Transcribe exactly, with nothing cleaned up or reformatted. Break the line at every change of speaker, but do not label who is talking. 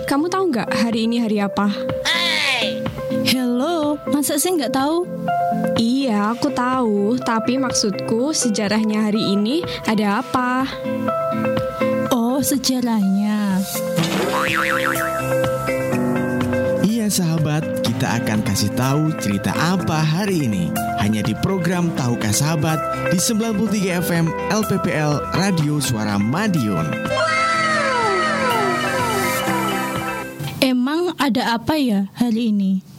kamu tahu nggak hari ini hari apa?
Hello, masa sih nggak tahu?
Iya, aku tahu. Tapi maksudku sejarahnya hari ini ada apa?
Oh, sejarahnya.
Iya sahabat, kita akan kasih tahu cerita apa hari ini. Hanya di program Tahukah Sahabat di sembilan puluh tiga F M L P P L Radio Suara Madiun.
Emang ada apa ya hari ini?